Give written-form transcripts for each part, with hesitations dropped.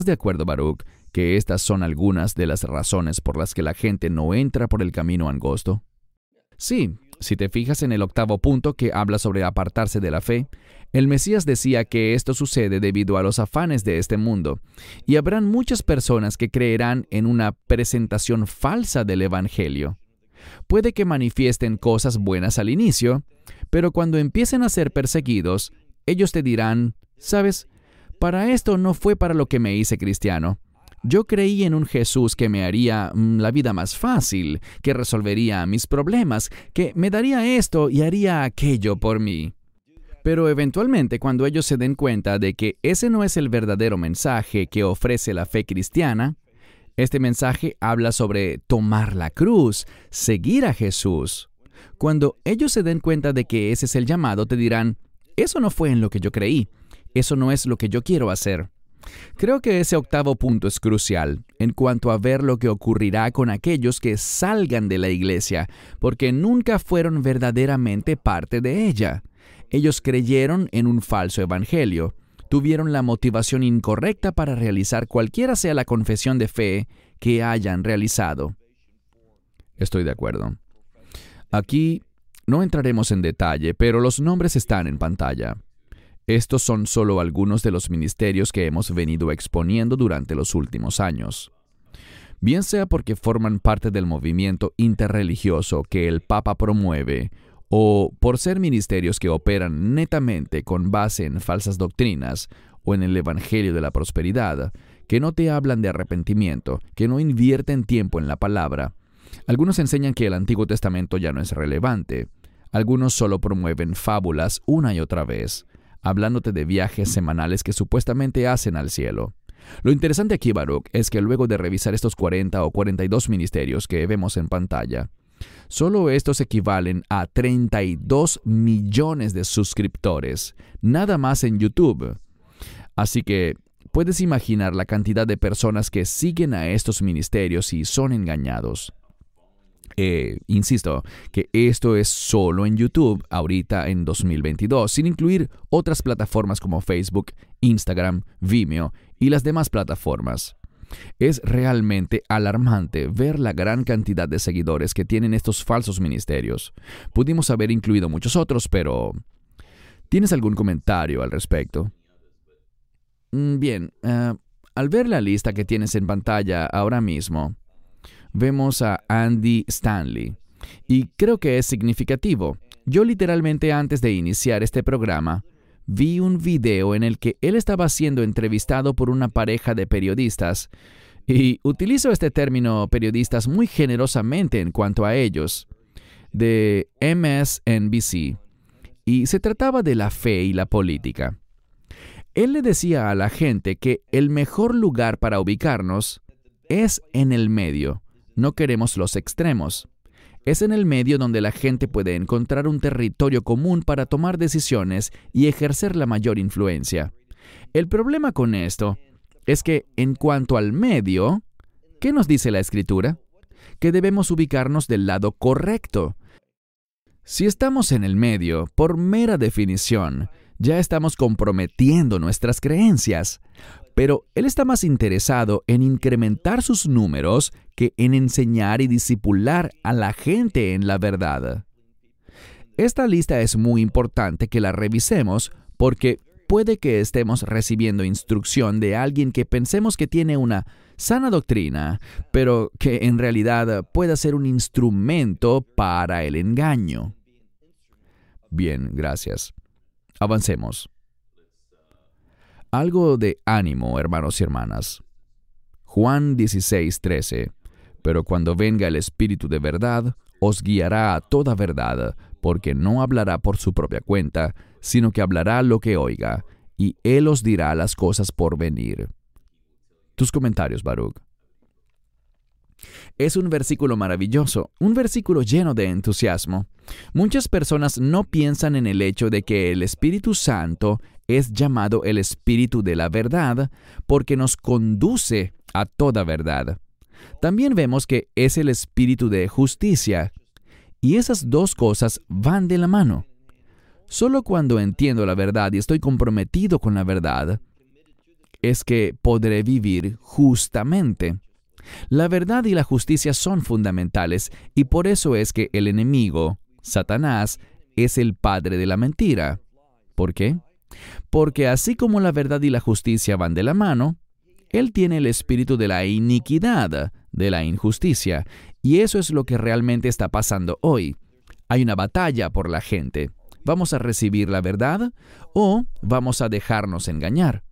de acuerdo, Baruch, que estas son algunas de las razones por las que la gente no entra por el camino angosto? Sí, si te fijas en el octavo punto que habla sobre apartarse de la fe, el Mesías decía que esto sucede debido a los afanes de este mundo, y habrán muchas personas que creerán en una presentación falsa del Evangelio. Puede que manifiesten cosas buenas al inicio, pero cuando empiecen a ser perseguidos, ellos te dirán, ¿sabes? Para esto no fue para lo que me hice cristiano. Yo creí en un Jesús que me haría la vida más fácil, que resolvería mis problemas, que me daría esto y haría aquello por mí. Pero eventualmente, cuando ellos se den cuenta de que ese no es el verdadero mensaje que ofrece la fe cristiana, este mensaje habla sobre tomar la cruz, seguir a Jesús. Cuando ellos se den cuenta de que ese es el llamado, te dirán, eso no fue en lo que yo creí, eso no es lo que yo quiero hacer. Creo que ese octavo punto es crucial en cuanto a ver lo que ocurrirá con aquellos que salgan de la iglesia, porque nunca fueron verdaderamente parte de ella. Ellos creyeron en un falso evangelio, tuvieron la motivación incorrecta para realizar cualquiera sea la confesión de fe que hayan realizado. Estoy de acuerdo. Aquí no entraremos en detalle, pero los nombres están en pantalla. Estos son solo algunos de los ministerios que hemos venido exponiendo durante los últimos años. Bien sea porque forman parte del movimiento interreligioso que el Papa promueve, o por ser ministerios que operan netamente con base en falsas doctrinas o en el Evangelio de la prosperidad, que no te hablan de arrepentimiento, que no invierten tiempo en la palabra. Algunos enseñan que el Antiguo Testamento ya no es relevante. Algunos solo promueven fábulas una y otra vez, hablándote de viajes semanales que supuestamente hacen al cielo. Lo interesante aquí, Baruch, es que luego de revisar estos 40 o 42 ministerios que vemos en pantalla, solo estos equivalen a 32 millones de suscriptores, nada más en YouTube. Así que puedes imaginar la cantidad de personas que siguen a estos ministerios y son engañados. Insisto, que esto es solo en YouTube, ahorita en 2022, sin incluir otras plataformas como Facebook, Instagram, Vimeo y las demás plataformas. Es realmente alarmante ver la gran cantidad de seguidores que tienen estos falsos ministerios. Pudimos haber incluido muchos otros, pero ¿tienes algún comentario al respecto? Bien, al ver la lista que tienes en pantalla ahora mismo, vemos a Andy Stanley, y creo que es significativo. Yo literalmente antes de iniciar este programa, vi un video en el que él estaba siendo entrevistado por una pareja de periodistas, y utilizo este término periodistas muy generosamente en cuanto a ellos, de MSNBC, y se trataba de la fe y la política. Él le decía a la gente que el mejor lugar para ubicarnos es en el medio. No queremos los extremos. Es en el medio donde la gente puede encontrar un territorio común para tomar decisiones y ejercer la mayor influencia. El problema con esto es que, en cuanto al medio, ¿qué nos dice la Escritura? Que debemos ubicarnos del lado correcto. Si estamos en el medio, por mera definición, ya estamos comprometiendo nuestras creencias. Pero él está más interesado en incrementar sus números que en enseñar y discipular a la gente en la verdad. Esta lista es muy importante que la revisemos porque puede que estemos recibiendo instrucción de alguien que pensemos que tiene una sana doctrina, pero que en realidad pueda ser un instrumento para el engaño. Bien, gracias. Avancemos. Algo de ánimo, hermanos y hermanas. Juan 16:13. Pero cuando venga el Espíritu de verdad, os guiará a toda verdad, porque no hablará por su propia cuenta, sino que hablará lo que oiga, y Él os dirá las cosas por venir. Tus comentarios, Baruch. Es un versículo maravilloso, un versículo lleno de entusiasmo. Muchas personas no piensan en el hecho de que el Espíritu Santo es llamado el Espíritu de la verdad porque nos conduce a toda verdad. También vemos que es el Espíritu de justicia, y esas dos cosas van de la mano. Solo cuando entiendo la verdad y estoy comprometido con la verdad, es que podré vivir justamente. La verdad y la justicia son fundamentales y por eso es que el enemigo, Satanás, es el padre de la mentira. ¿Por qué? Porque así como la verdad y la justicia van de la mano, él tiene el espíritu de la iniquidad, de la injusticia, y eso es lo que realmente está pasando hoy. Hay una batalla por la gente. ¿Vamos a recibir la verdad o vamos a dejarnos engañar?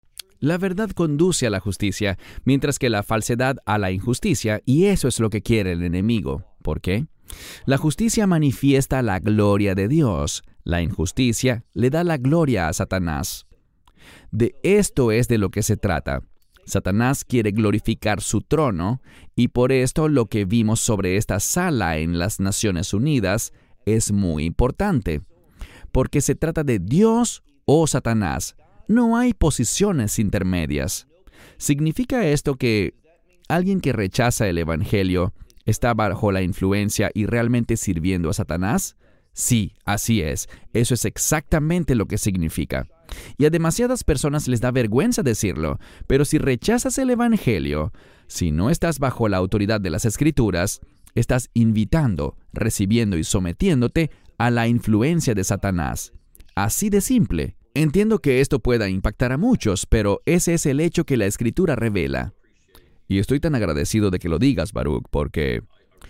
La verdad conduce a la justicia, mientras que la falsedad a la injusticia, y eso es lo que quiere el enemigo. ¿Por qué? La justicia manifiesta la gloria de Dios. La injusticia le da la gloria a Satanás. De esto es de lo que se trata. Satanás quiere glorificar su trono, y por esto lo que vimos sobre esta sala en las Naciones Unidas es muy importante. Porque se trata de Dios o Satanás. No hay posiciones intermedias. ¿Significa esto que alguien que rechaza el Evangelio está bajo la influencia y realmente sirviendo a Satanás? Sí, así es. Eso es exactamente lo que significa. Y a demasiadas personas les da vergüenza decirlo, pero si rechazas el Evangelio, si no estás bajo la autoridad de las Escrituras, estás invitando, recibiendo y sometiéndote a la influencia de Satanás. Así de simple. Entiendo que esto pueda impactar a muchos, pero ese es el hecho que la Escritura revela. Y estoy tan agradecido de que lo digas, Baruch, porque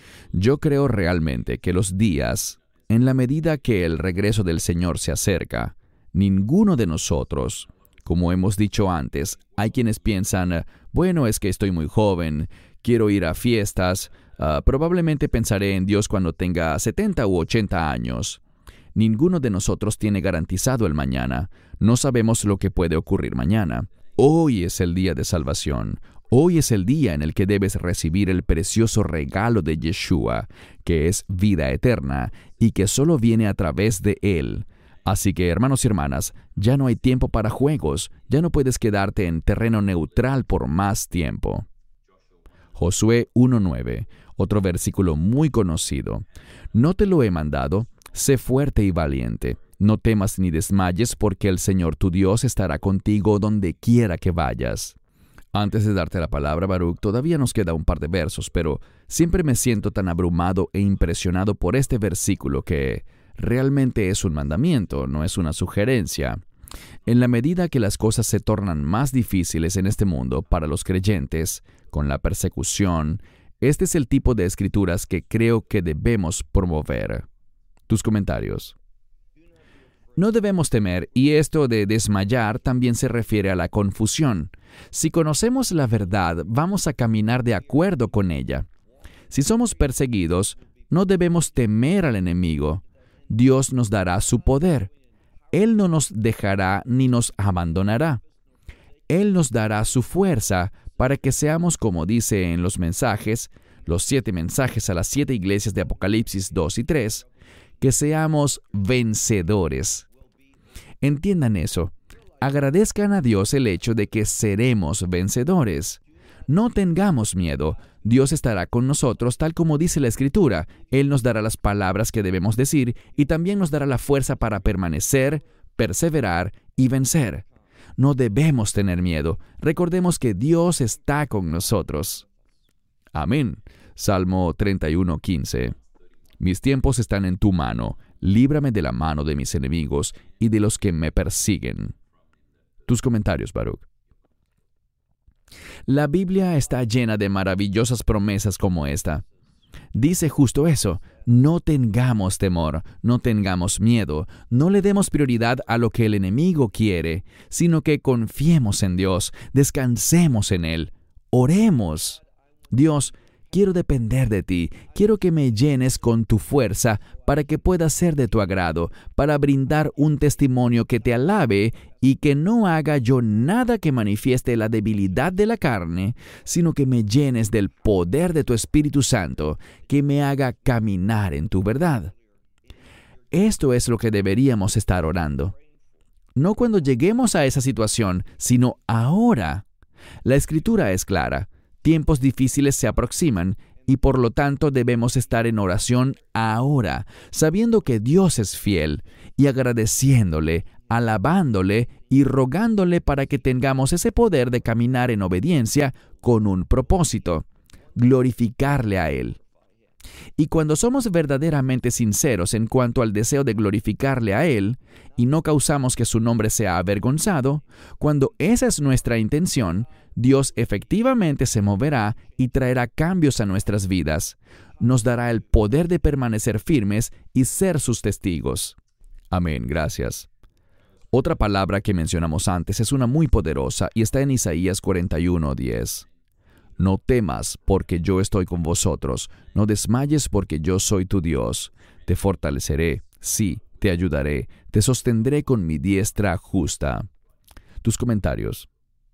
yo creo realmente que los días, en la medida que el regreso del Señor se acerca, ninguno de nosotros, como hemos dicho antes, hay quienes piensan, bueno, es que estoy muy joven, quiero ir a fiestas, probablemente pensaré en Dios cuando tenga 70 u 80 años. Ninguno de nosotros tiene garantizado el mañana. No sabemos lo que puede ocurrir mañana. Hoy es el día de salvación. Hoy es el día en el que debes recibir el precioso regalo de Yeshua, que es vida eterna y que solo viene a través de Él. Así que, hermanos y hermanas, ya no hay tiempo para juegos, ya no puedes quedarte en terreno neutral por más tiempo. Josué 1:9, otro versículo muy conocido. No te lo he mandado, sé fuerte y valiente. No temas ni desmayes, porque el Señor tu Dios estará contigo donde quiera que vayas. Antes de darte la palabra, Baruch, todavía nos queda un par de versos, pero siempre me siento tan abrumado e impresionado por este versículo que realmente es un mandamiento, no es una sugerencia. En la medida que las cosas se tornan más difíciles en este mundo para los creyentes, con la persecución, este es el tipo de escrituras que creo que debemos promover. Tus comentarios. No debemos temer, y esto de desmayar también se refiere a la confusión. Si conocemos la verdad, vamos a caminar de acuerdo con ella. Si somos perseguidos, no debemos temer al enemigo. Dios nos dará su poder. Él no nos dejará ni nos abandonará. Él nos dará su fuerza para que seamos, como dice en los mensajes, los 7 mensajes a las 7 iglesias de Apocalipsis 2 y 3, que seamos vencedores. Entiendan eso. Agradezcan a Dios el hecho de que seremos vencedores. No tengamos miedo. Dios estará con nosotros tal como dice la Escritura. Él nos dará las palabras que debemos decir y también nos dará la fuerza para permanecer, perseverar y vencer. No debemos tener miedo. Recordemos que Dios está con nosotros. Amén. Salmo 31:15. Mis tiempos están en tu mano. Líbrame de la mano de mis enemigos y de los que me persiguen. Tus comentarios, Baruch. La Biblia está llena de maravillosas promesas como esta. Dice justo eso, no tengamos temor, no tengamos miedo, no le demos prioridad a lo que el enemigo quiere, sino que confiemos en Dios, descansemos en Él, oremos. Dios, quiero depender de ti, quiero que me llenes con tu fuerza para que pueda ser de tu agrado, para brindar un testimonio que te alabe y que no haga yo nada que manifieste la debilidad de la carne, sino que me llenes del poder de tu Espíritu Santo, que me haga caminar en tu verdad. Esto es lo que deberíamos estar orando. No cuando lleguemos a esa situación, sino ahora. La Escritura es clara. Tiempos difíciles se aproximan y por lo tanto debemos estar en oración ahora, sabiendo que Dios es fiel y agradeciéndole alabándole y rogándole para que tengamos ese poder de caminar en obediencia con un propósito: glorificarle a Él. Y cuando somos verdaderamente sinceros en cuanto al deseo de glorificarle a Él, y no causamos que su nombre sea avergonzado, cuando esa es nuestra intención, Dios efectivamente se moverá y traerá cambios a nuestras vidas. Nos dará el poder de permanecer firmes y ser sus testigos. Amén, gracias. Otra palabra que mencionamos antes es una muy poderosa y está en Isaías 41:10. No temas, porque yo estoy con vosotros. No desmayes, porque yo soy tu Dios. Te fortaleceré, sí, te ayudaré. Te sostendré con mi diestra justa. Tus comentarios.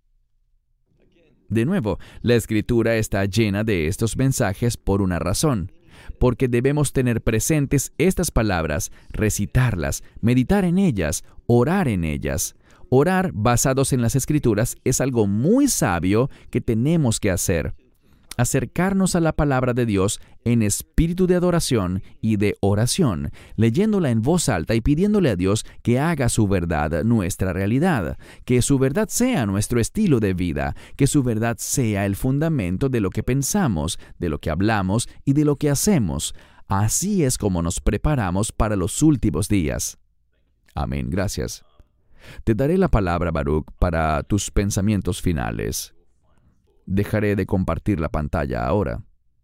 De nuevo, la Escritura está llena de estos mensajes por una razón. Porque debemos tener presentes estas palabras, recitarlas, meditar en ellas, orar en ellas. Orar basados en las Escrituras es algo muy sabio que tenemos que hacer. Acercarnos a la palabra de Dios en espíritu de adoración y de oración, leyéndola en voz alta y pidiéndole a Dios que haga su verdad nuestra realidad, que su verdad sea nuestro estilo de vida, que su verdad sea el fundamento de lo que pensamos, de lo que hablamos y de lo que hacemos. Así es como nos preparamos para los últimos días. Amén, gracias. Te daré la palabra, Baruch, para tus pensamientos finales. Dejaré de compartir la pantalla ahora.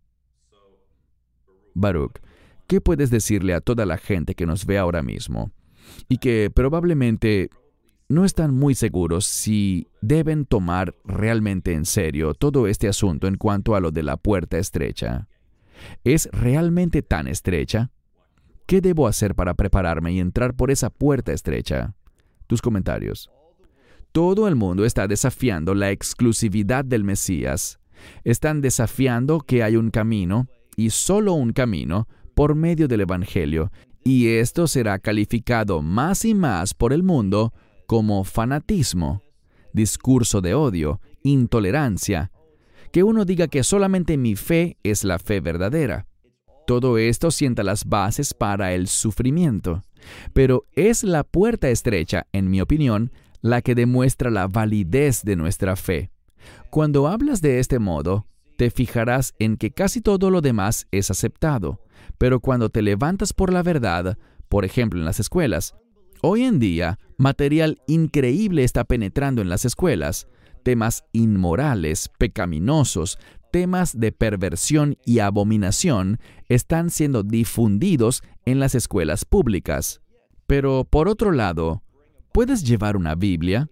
Baruch, ¿qué puedes decirle a toda la gente que nos ve ahora mismo y que probablemente no están muy seguros si deben tomar realmente en serio todo este asunto en cuanto a lo de la puerta estrecha? ¿Es realmente tan estrecha? ¿Qué debo hacer para prepararme y entrar por esa puerta estrecha? Tus comentarios. Todo el mundo está desafiando la exclusividad del Mesías. Están desafiando que hay un camino, y solo un camino, por medio del Evangelio, y esto será calificado más y más por el mundo como fanatismo, discurso de odio, intolerancia, que uno diga que solamente mi fe es la fe verdadera. Todo esto sienta las bases para el sufrimiento. Pero es la puerta estrecha, en mi opinión, la que demuestra la validez de nuestra fe. Cuando hablas de este modo, te fijarás en que casi todo lo demás es aceptado. Pero cuando te levantas por la verdad, por ejemplo en las escuelas, hoy en día, material increíble está penetrando en las escuelas. Temas inmorales, pecaminosos, temas de perversión y abominación están siendo difundidos en las escuelas públicas. Pero, por otro lado, ¿puedes llevar una Biblia?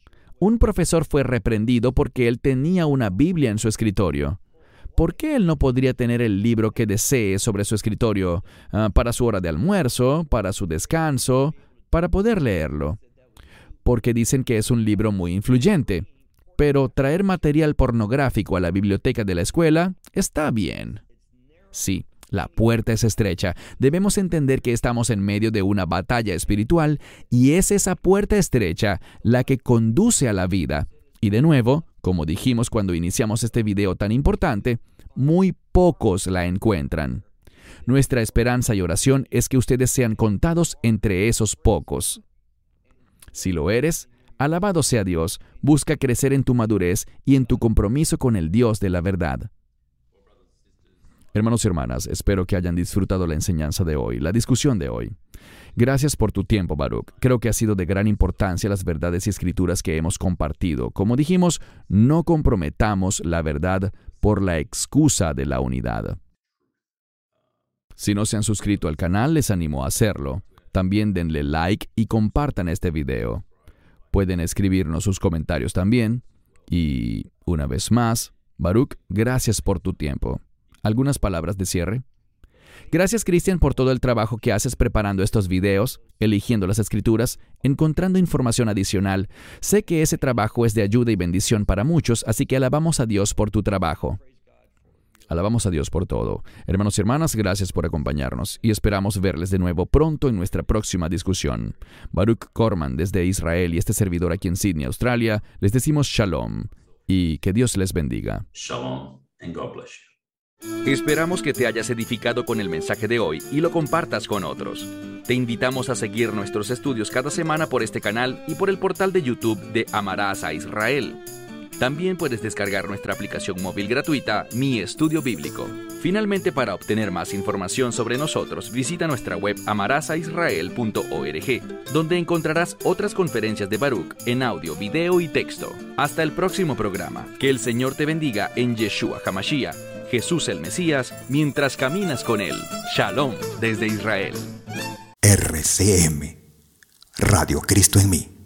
Un profesor fue reprendido porque él tenía una Biblia en su escritorio. ¿Por qué él no podría tener el libro que desee sobre su escritorio para su hora de almuerzo, para su descanso, para poder leerlo? Porque dicen que es un libro muy influyente. Pero traer material pornográfico a la biblioteca de la escuela está bien. Sí, la puerta es estrecha. Debemos entender que estamos en medio de una batalla espiritual y es esa puerta estrecha la que conduce a la vida. Y de nuevo, como dijimos cuando iniciamos este video tan importante, muy pocos la encuentran. Nuestra esperanza y oración es que ustedes sean contados entre esos pocos. Si lo eres, alabado sea Dios, busca crecer en tu madurez y en tu compromiso con el Dios de la verdad. Hermanos y hermanas, espero que hayan disfrutado la enseñanza de hoy, la discusión de hoy. Gracias por tu tiempo, Baruch. Creo que ha sido de gran importancia las verdades y escrituras que hemos compartido. Como dijimos, no comprometamos la verdad por la excusa de la unidad. Si no se han suscrito al canal, les animo a hacerlo. También denle like y compartan este video. Pueden escribirnos sus comentarios también. Y, una vez más, Baruch, gracias por tu tiempo. ¿Algunas palabras de cierre? Gracias, Cristian, por todo el trabajo que haces preparando estos videos, eligiendo las escrituras, encontrando información adicional. Sé que ese trabajo es de ayuda y bendición para muchos, así que alabamos a Dios por tu trabajo. Alabamos a Dios por todo. Hermanos y hermanas, gracias por acompañarnos y esperamos verles de nuevo pronto en nuestra próxima discusión. Baruch Corman desde Israel y este servidor aquí en Sydney, Australia, les decimos Shalom y que Dios les bendiga. Shalom and God bless you. Esperamos que te hayas edificado con el mensaje de hoy y lo compartas con otros. Te invitamos a seguir nuestros estudios cada semana por este canal y por el portal de YouTube de Amarás a Israel. También puedes descargar nuestra aplicación móvil gratuita, Mi Estudio Bíblico. Finalmente, para obtener más información sobre nosotros, visita nuestra web amarasaisrael.org, donde encontrarás otras conferencias de Baruch en audio, video y texto. Hasta el próximo programa. Que el Señor te bendiga en Yeshua HaMashiach, Jesús el Mesías, mientras caminas con Él. Shalom desde Israel. RCM, Radio Cristo en mí.